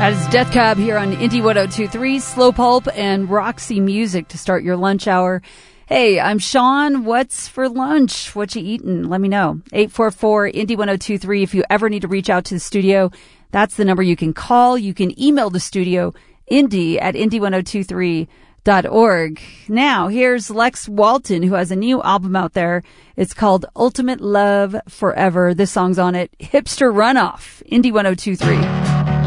As Death Cab here on Indie 102.3, Slow Pulp and Roxy Music to start your lunch hour. Hey, I'm Sean. What's for lunch? What you eating? Let me know. 844 Indie 102.3. If you ever need to reach out to the studio, that's the number you can call. You can email the studio, indie@indie1023.org. Now, here's Lex Walton, who has a new album out there. It's called Ultimate Love Forever. This song's on it, Hipster Runoff, Indie 102.3.